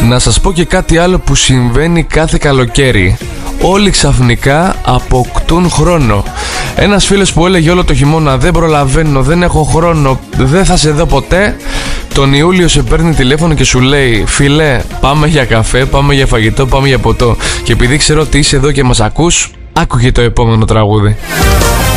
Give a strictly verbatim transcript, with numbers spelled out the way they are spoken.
Να σας πω και κάτι άλλο που συμβαίνει κάθε καλοκαίρι. Όλοι ξαφνικά αποκτούν χρόνο. Ένας φίλος που έλεγε όλο το χειμώνα δεν προλαβαίνω, δεν έχω χρόνο, δεν θα σε δω ποτέ, τον Ιούλιο σε παίρνει τηλέφωνο και σου λέει φίλε, πάμε για καφέ, πάμε για φαγητό, πάμε για ποτό. Και επειδή ξέρω ότι είσαι εδώ και μας ακούς, άκουγε το επόμενο τραγούδι.